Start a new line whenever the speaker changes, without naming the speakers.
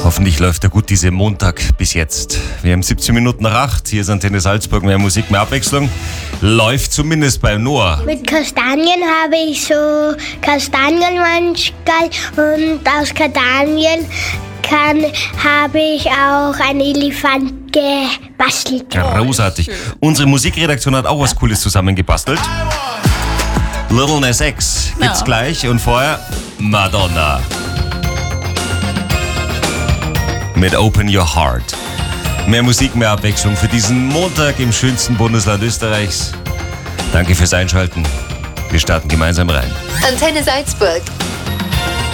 Hoffentlich läuft er gut diese Montag bis jetzt. Wir haben 17 Minuten nach 8. Hier ist Antenne Salzburg. Mehr Musik, mehr Abwechslung. Läuft zumindest bei Noah.
Mit Kastanien habe ich so Kastanienmanschgal und aus Kastanien habe ich auch einen Elefant gebastelt.
Großartig. Unsere Musikredaktion hat auch was Cooles zusammengebastelt. Lil Nas X gibt's gleich und vorher Madonna. Mit Open Your Heart. Mehr Musik, mehr Abwechslung für diesen Montag im schönsten Bundesland Österreichs. Danke fürs Einschalten. Wir starten gemeinsam rein.
Antenne Salzburg.